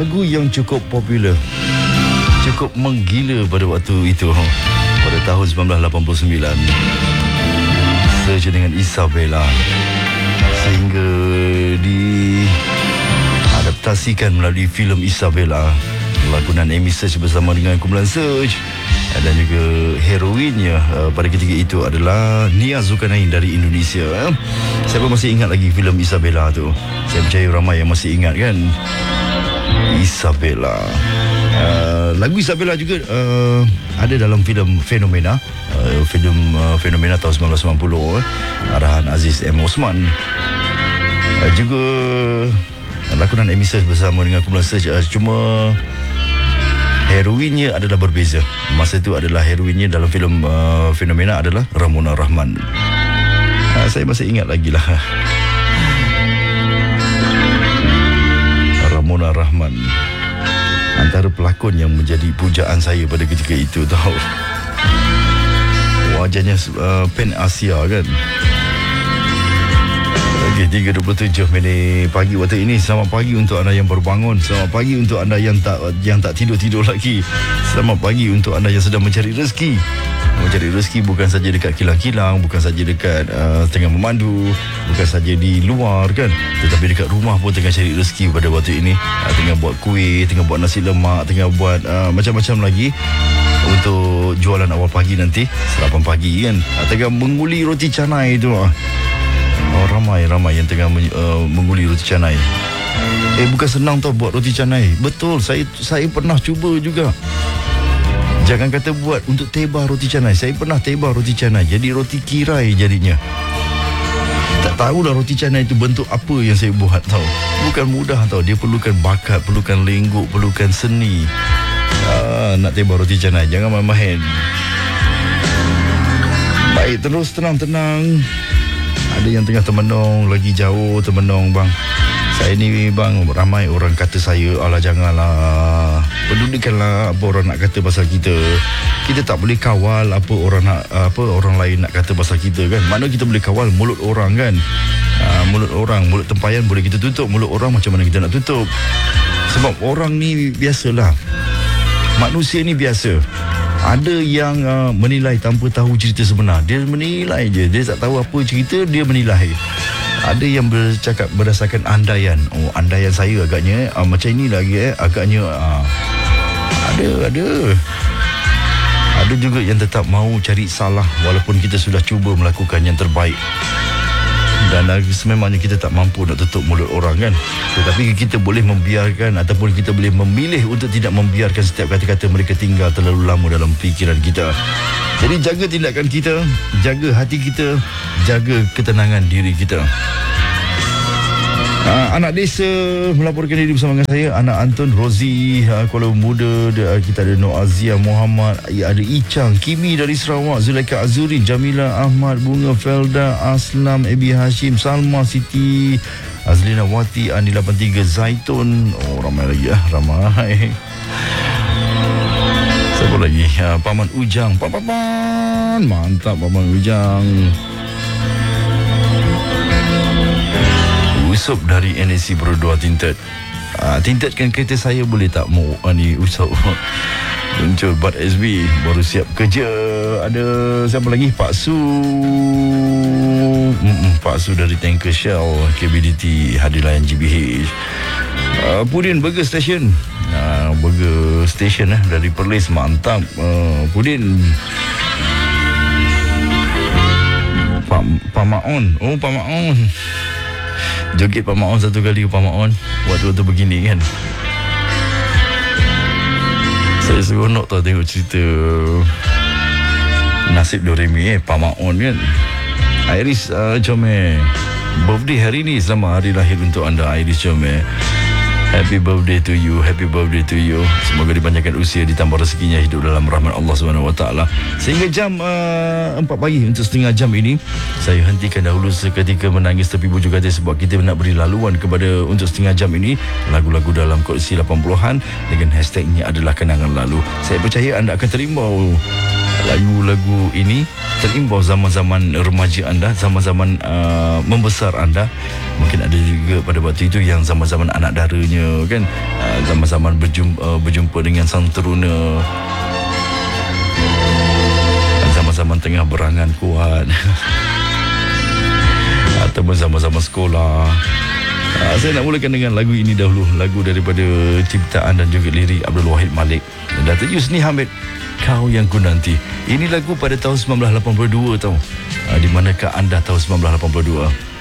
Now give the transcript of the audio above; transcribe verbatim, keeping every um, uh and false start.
lagu yang cukup popular, cukup menggila pada waktu itu, pada tahun sembilan belas lapan puluh sembilan, Search dengan Isabella, sehingga diadaptasikan melalui filem Isabella, lakonan Amy Search bersama dengan kumpulan Search, dan juga heroinnya uh, pada ketika itu adalah Nia Zulkarnain dari Indonesia. eh. Siapa masih ingat lagi filem Isabella tu? Saya percaya ramai yang masih ingat kan. Isabella, uh, lagu Isabella juga uh, ada dalam filem Fenomena, uh, filem uh, Fenomena tahun sembilan belas sembilan puluh, eh, arahan Aziz M. Osman. uh, Juga lakonan Amy Search bersama dengan kumpulan Search, uh, cuma heroinnya adalah berbeza. Masa itu adalah heroinnya dalam filem uh, Fenomena adalah Ramona Rahman. uh, Saya masih ingat lagi lah, Ramona Rahman, antara pelakon yang menjadi pujaan saya pada ketika itu tahu. Wajahnya uh, Pan Asia kan. Okey, tiga dua puluh tujuh minit pagi waktu ini. Selamat pagi untuk anda yang baru bangun. Selamat pagi untuk anda yang tak yang tak tidur-tidur lagi. Selamat pagi untuk anda yang sedang mencari rezeki. Mencari rezeki bukan saja dekat kilang-kilang, bukan saja dekat uh, tengah memandu, bukan saja di luar kan, tetapi dekat rumah pun tengah cari rezeki pada waktu ini. uh, Tengah buat kuih, tengah buat nasi lemak, tengah buat uh, macam-macam lagi untuk jualan awal pagi nanti, sarapan pagi kan. uh, Tengah menguli roti canai tu. uh. Oh, ramai-ramai yang tengah uh, menguli roti canai. Eh, bukan senang tau buat roti canai. Betul, saya saya pernah cuba juga. Jangan kata buat untuk tebah roti canai, saya pernah tebah roti canai jadi roti kirai jadinya. Tak tahulah roti canai itu bentuk apa yang saya buat tau. Bukan mudah tau, dia perlukan bakat, perlukan lengguk, perlukan seni. ah, Nak tebah roti canai, jangan main-main. Baik, terus tenang-tenang. Ada yang tengah termenung, lagi jauh termenung bang. Saya ni bang, ramai orang kata saya, alah janganlah, pedulikanlah apa orang nak kata pasal kita. Kita tak boleh kawal apa orang nak, apa orang lain nak kata pasal kita kan. Mana kita boleh kawal mulut orang kan. uh, Mulut orang, mulut tempayan boleh kita tutup, mulut orang macam mana kita nak tutup. Sebab orang ni biasalah, manusia ni biasa. Ada yang uh, menilai tanpa tahu cerita sebenar. Dia menilai je, dia tak tahu apa cerita, dia menilai. Ada yang bercakap berdasarkan andaian. Oh, andaian saya agaknya uh, macam ini lagi eh, agaknya uh, Ada, ada Ada juga yang tetap mahu cari salah walaupun kita sudah cuba melakukan yang terbaik. Dan uh, sememangnya kita tak mampu nak tutup mulut orang kan. Tetapi kita boleh membiarkan ataupun kita boleh memilih untuk tidak membiarkan setiap kata-kata mereka tinggal terlalu lama dalam fikiran kita. Jadi jaga tindakan kita, jaga hati kita, jaga ketenangan diri kita. Uh, anak desa melaporkan diri bersama dengan saya, anak Anton, Rozi, uh, Kuala Muda, uh, kita ada Nur Azia Muhammad, ada Icang, Kimi dari Sarawak, Zulaika Azurin, Jamila Ahmad, Bunga Felda, Aslam, Ebi Hashim, Salma Siti, Azlina Wati, Ani lapan tiga, Zaitun. Oh, ramai lagi ya, ramai. Siapa lagi? Uh, Paman Ujang, Paman, mantap Paman Ujang. Usop dari N A C Pro dua Tinted. uh, Tintedkan kereta saya boleh tak? Mau uh, ni Usop muncul Bat S B baru siap kerja. Ada siapa lagi? Pak Su, Mm-mm, Pak Su dari Tanker Shell K B D T hadir layan G B H. uh, Pudin Burger Station, uh, Burger Station eh, dari Perlis, mantap. uh, Pudin. Pak, Pak Maon. Oh, Pak Maon joget Pak Maon satu kali, Pak Maon waktu-waktu begini kan. Saya seronok tau tengok cerita Nasib Doremi eh, Pak Maon kan. Iris uh, Jome, birthday hari ni. Selamat hari lahir untuk anda Iris Jome. Happy birthday to you, happy birthday to you. Semoga dipanjangkan usia, ditambah rezekinya, hidup dalam rahmat Allah Subhanahu Wa Taala. Sehingga jam uh, empat pagi untuk setengah jam ini, saya hentikan dahulu seketika menangis tepi bujur katil, sebab kita nak beri laluan kepada untuk setengah jam ini lagu-lagu dalam koleksi lapan puluhan dengan hashtagnya adalah kenangan lalu. Saya percaya anda akan terimbau lagu-lagu ini, terimbau zaman-zaman remaja anda, zaman-zaman uh, membesar anda. Mungkin ada juga pada waktu itu yang zaman-zaman anak daranya kan, uh, zaman-zaman berjumpa, uh, berjumpa dengan sang teruna, zaman-zaman tengah berangan kuat ataupun zaman-zaman sekolah. Uh, saya nak mulakan dengan lagu ini dahulu, lagu daripada ciptaan dan juga lirik Abdul Wahid Malik dan Datuk Yusni Hamid, Kau Yang Ku Nanti. Ini lagu pada tahun sembilan belas lapan puluh dua tau. Uh, di manakah anda tahun sembilan belas lapan puluh dua?